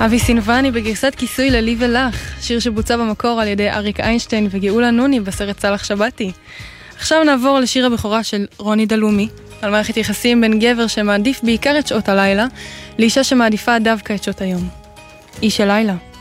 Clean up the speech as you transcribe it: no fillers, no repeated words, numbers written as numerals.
אבי סינבני בגרסת כיסוי ללי ולך, שיר שבוצע במקור על ידי אריק איינשטיין וגאולה נוני בסרט צלח שבתי. עכשיו נעבור לשיר הבכורה של רוני דלומי, על מערכת יחסים בין גבר שמעדיף בעיקר את שעות הלילה, לאישה שמעדיפה דווקא את שעות היום. איש הלילה.